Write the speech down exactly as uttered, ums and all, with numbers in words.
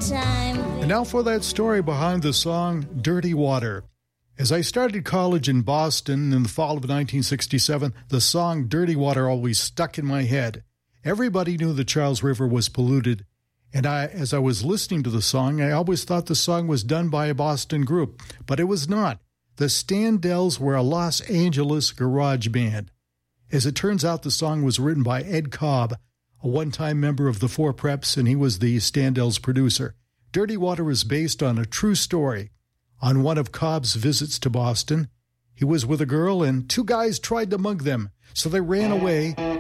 time. And now for that story behind the song Dirty Water. As I started college in Boston in the fall of nineteen sixty-seven, the song Dirty Water always stuck in my head. Everybody knew the Charles River was polluted, and I, as I was listening to the song, I always thought the song was done by a Boston group, but it was not. The Standells were a Los Angeles garage band. As it turns out, the song was written by Ed Cobb, a one-time member of the Four Preps, and he was the Standells' producer. Dirty Water is based on a true story. On one of Cobb's visits to Boston, he was with a girl, and two guys tried to mug them, so they ran away.